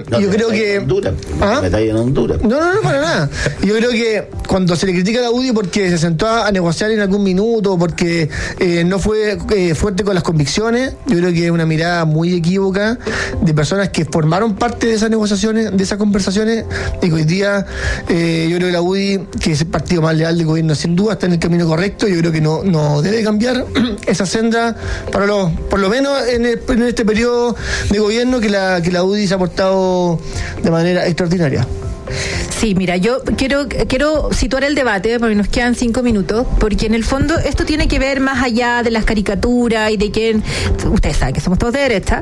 yo creo que... La medalla en Honduras. No, para nada. Yo creo que cuando se le critica a la UDI porque se sentó a negociar en algún minuto, porque no fue fuerte con las convicciones, yo creo que es una mirada muy equívoca de personas que formaron parte de esas negociaciones, de esas conversaciones, y que hoy día yo creo que la UDI, que es el partido más leal del gobierno, sin duda está en el camino correcto. Yo creo que no debe cambiar esa senda, por lo menos en este periodo de gobierno que la UDI se ha portado de manera extraordinaria. Sí, mira, yo quiero situar el debate, porque nos quedan 5 minutos, porque en el fondo esto tiene que ver más allá de las caricaturas y de que, ustedes saben que somos todos de derecha,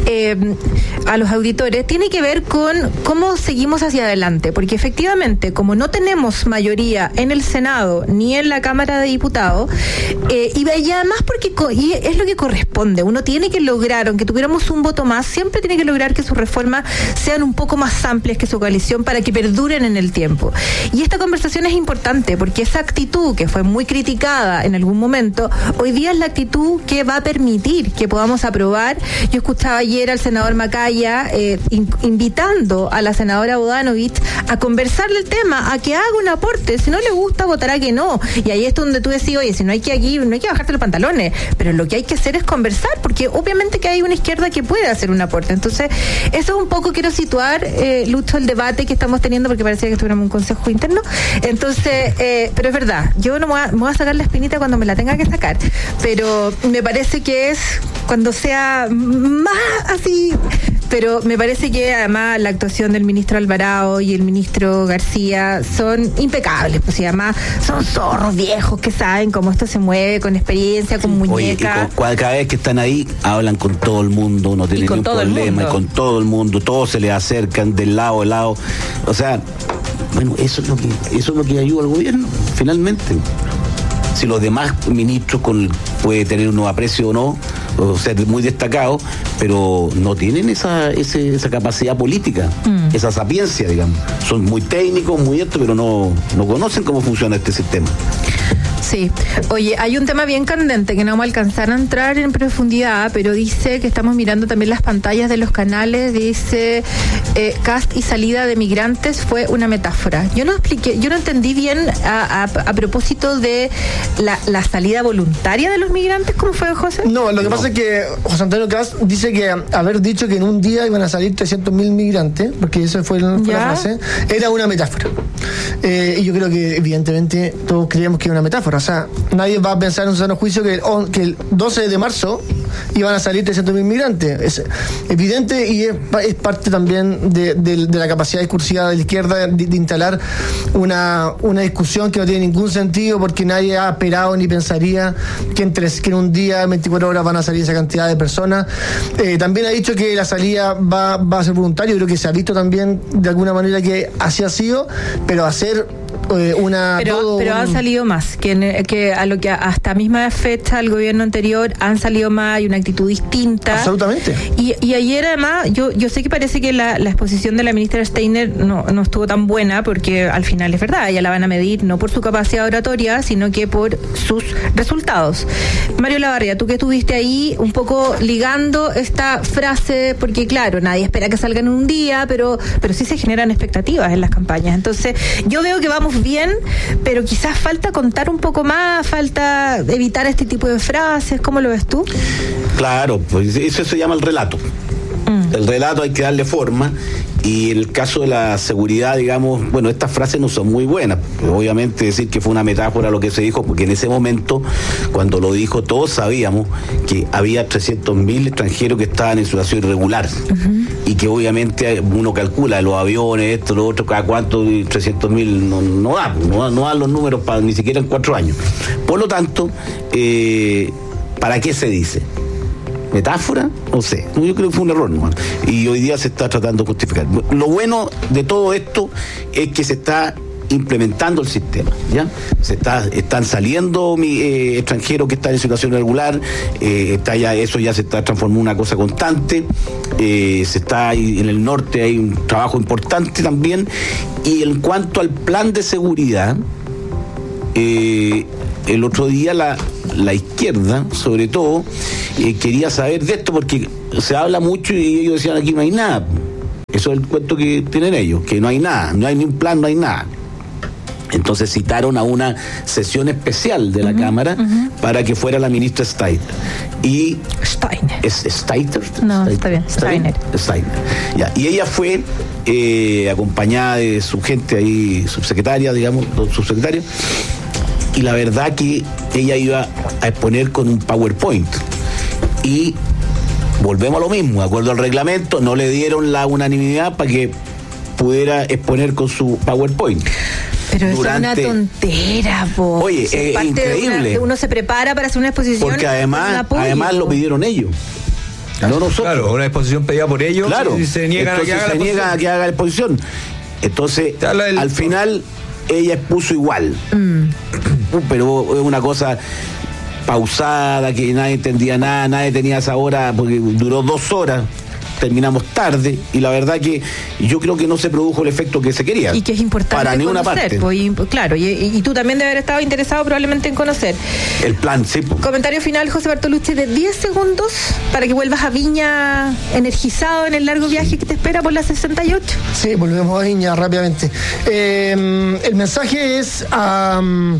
a los auditores, tiene que ver con cómo seguimos hacia adelante, porque efectivamente, como no tenemos mayoría en el Senado ni en la Cámara de Diputados, y además porque es lo que corresponde, uno tiene que lograr, aunque tuviéramos un voto más, siempre tiene que lograr que sus reformas sean un poco más amplias que su coalición para que perduren en el tiempo. Y esta conversación es importante porque esa actitud que fue muy criticada en algún momento, hoy día es la actitud que va a permitir que podamos aprobar. Yo escuchaba ayer al senador Macaya invitando a la senadora Bodanovich a conversarle el tema, a que haga un aporte. Si no le gusta, votará que no. Y ahí es donde tú decís, oye, si no hay que bajarte los pantalones, pero lo que hay que hacer es conversar, porque obviamente que hay una izquierda que puede hacer un aporte. Entonces, eso es un poco, quiero situar, Lucho, el debate que estamos teniendo, porque parecía que estuviéramos en un consejo interno. Entonces, pero es verdad, yo no me voy a sacar la espinita cuando me la tenga que sacar, pero me parece que es cuando sea más así. Pero me parece que además la actuación del ministro Alvarado y el ministro García son impecables, pues, y además son zorros viejos que saben cómo esto se mueve, con experiencia, con muñeca. Oye, cada vez que están ahí hablan con todo el mundo, no tienen ningún problema, y con todo el mundo, todos se les acercan del lado a lado. O sea, bueno, eso es lo que ayuda al gobierno, finalmente. Si los demás ministros puede tener un aprecio o no, o ser muy destacados, pero no tienen esa capacidad política, esa sapiencia, digamos. Son muy técnicos, muy esto, pero no conocen cómo funciona este sistema. Sí. Oye, hay un tema bien candente que no vamos a alcanzar a entrar en profundidad, pero dice que estamos mirando también las pantallas de los canales, dice cast y salida de migrantes fue una metáfora. Yo no entendí bien a propósito de la salida voluntaria de los migrantes, ¿cómo fue, José? No, lo que pasa es que José Antonio Cast dice que haber dicho que en un día iban a salir 300.000 migrantes, porque esa fue la frase, era una metáfora. Y yo creo que evidentemente todos creíamos que era una metáfora. O sea, nadie va a pensar en un sano juicio que el 12 de marzo iban a salir 300.000 migrantes. Es evidente y es parte también de la capacidad discursiva de la izquierda de instalar una discusión que no tiene ningún sentido, porque nadie ha esperado ni pensaría que en un día, en 24 horas, van a salir esa cantidad de personas. También ha dicho que la salida va a ser voluntaria. Yo creo que se ha visto también de alguna manera que así ha sido, pero hacer pero han salido más que a lo que hasta misma fecha el gobierno anterior han salido más, hay una actitud distinta. Absolutamente. Y ayer además yo sé que parece que la exposición de la ministra Steiner no estuvo tan buena, porque al final es verdad, ella la van a medir no por su capacidad oratoria, sino que por sus resultados. Mario Lavarria, tú que estuviste ahí un poco ligando esta frase, porque claro, nadie espera que salgan un día, pero sí se generan expectativas en las campañas. Entonces yo veo que vamos bien, pero quizás falta contar un poco más, falta evitar este tipo de frases. ¿Cómo lo ves tú? Claro, pues eso se llama el relato. El relato hay que darle forma, y en el caso de la seguridad, digamos, bueno, estas frases no son muy buenas. Obviamente decir que fue una metáfora lo que se dijo, porque en ese momento, cuando lo dijo, todos sabíamos que había 300.000 extranjeros que estaban en situación irregular. Y que obviamente uno calcula los aviones, esto, lo otro, cada cuánto, 300.000 no dan los números para ni siquiera en 4 años. Por lo tanto, ¿para qué se dice? ¿Metáfora? No sé. Yo creo que fue un error, ¿no? Y hoy día se está tratando de justificar. Lo bueno de todo esto es que se está implementando el sistema, ¿ya? Están saliendo extranjeros que están en situación irregular, eso ya se está transformando en una cosa constante, en el norte hay un trabajo importante también, y en cuanto al plan de seguridad, el otro día la izquierda, sobre todo, quería saber de esto, porque se habla mucho y ellos decían aquí no hay nada. Eso es el cuento que tienen ellos, que no hay nada, no hay ni un plan, no hay nada. Entonces citaron a una sesión especial de la Cámara para que fuera la ministra Steiner. Y Steiner. ¿Es Steiner? No, está bien. Steiner. Ya. Y ella fue acompañada de su gente ahí, subsecretaria, digamos, subsecretario. Y la verdad que ella iba a exponer con un PowerPoint. Y volvemos a lo mismo, de acuerdo al reglamento, no le dieron la unanimidad para que pudiera exponer con su PowerPoint. Pero es una tontera, po. Oye, es increíble. Uno se prepara para hacer una exposición. Porque además lo pidieron ellos. No nosotros. Claro, una exposición pedida por ellos. Claro. Y se niegan a que haga la exposición. Entonces, al final, ella expuso igual. Pero es una cosa pausada, que nadie entendía nada, nadie tenía esa hora, porque duró 2 horas. Terminamos tarde y la verdad que yo creo que no se produjo el efecto que se quería. Y que es importante para ninguna parte. Claro, y tú también debes haber estado interesado probablemente en conocer. El plan, sí. Comentario final, José Bartolucci, de 10 segundos para que vuelvas a Viña energizado en el largo viaje que te espera por la 68. Sí, volvemos a Viña rápidamente. El mensaje es a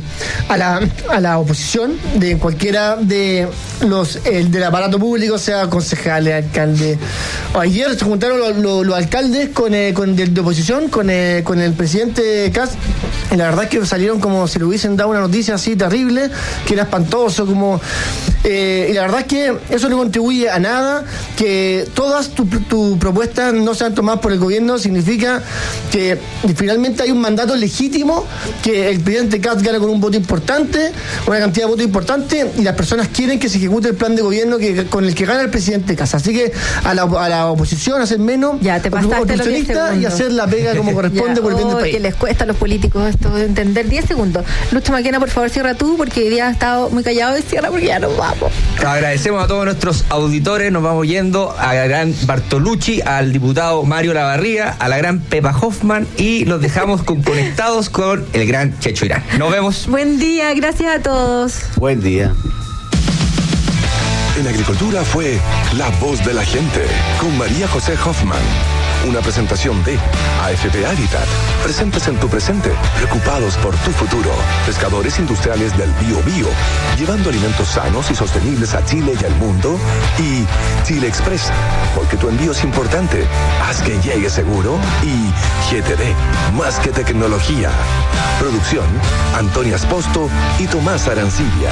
la oposición de cualquiera de el del aparato público, sea concejales, alcalde. Ayer se juntaron los alcaldes con de oposición con el presidente Kast, y la verdad es que salieron como si le hubiesen dado una noticia así terrible, que era espantoso, como y la verdad es que eso no contribuye a nada. Que todas tus propuestas no sean tomadas por el gobierno significa que finalmente hay un mandato legítimo, que el presidente Kast gana con un voto importante, una cantidad de votos importante, y las personas quieren que se ejecute el plan de gobierno con el que gana el presidente Kast. Así que a la oposición hacer menos, ya te pasaste los 10 segundos, y hacer la pega como corresponde por el bien del país. Que les cuesta a los políticos esto de entender. 10 segundos. Lucho Maquena, por favor, cierra tú, porque hoy día has estado muy callado, y cierra porque ya nos vamos. Agradecemos a todos nuestros auditores, nos vamos yendo a la gran Bartolucci, al diputado Mario Lavarría, a la gran Pepa Hoffman, y los dejamos conectados con el gran Checho Irán. Nos vemos. Buen día, gracias a todos. Buen día. En Agricultura fue La Voz de la Gente, con María José Hoffman. Una presentación de AFP Habitat. Presentes en tu presente, preocupados por tu futuro. Pescadores industriales del Bio, llevando alimentos sanos y sostenibles a Chile y al mundo. Y Chile Express, porque tu envío es importante. Haz que llegue seguro. Y GTD, más que tecnología. Producción, Antonia Esposto y Tomás Arancibia.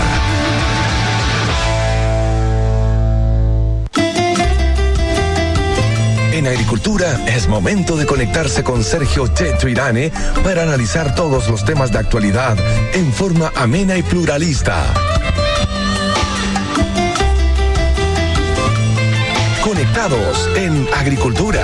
En Agricultura es momento de conectarse con Sergio Checho Irane para analizar todos los temas de actualidad en forma amena y pluralista. Conectados en Agricultura.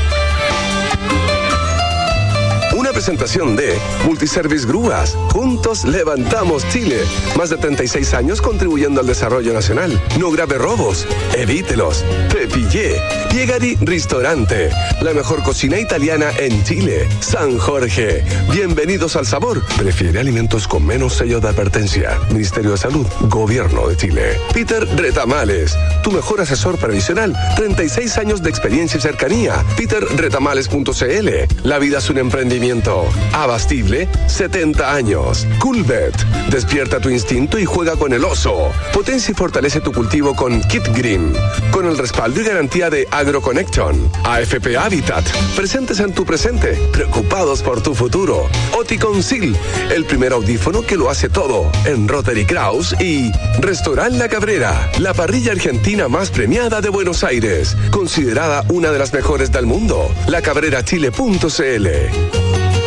Una presentación de Multiservice Grúas. Juntos levantamos Chile. Más de 36 años contribuyendo al desarrollo nacional. No grave robos. Evítelos. Pepillé. Piegari Ristorante. La mejor cocina italiana en Chile. San Jorge. Bienvenidos al sabor. Prefiere alimentos con menos sello de advertencia. Ministerio de Salud. Gobierno de Chile. Peter Retamales. Tu mejor asesor previsional. 36 años de experiencia y cercanía. peterretamales.cl. La vida es un emprendimiento. Abastible, 70 años. Coolbet. Despierta tu instinto y juega con el oso. Potencia y fortalece tu cultivo con Kit Green. Con el respaldo y garantía de AgroConnection. AFP Habitat. Presentes en tu presente. Preocupados por tu futuro. Oticonsil. El primer audífono que lo hace todo. En Rotary Kraus. Y Restaurant La Cabrera. La parrilla argentina más premiada de Buenos Aires. Considerada una de las mejores del mundo. lacabrerachile.cl.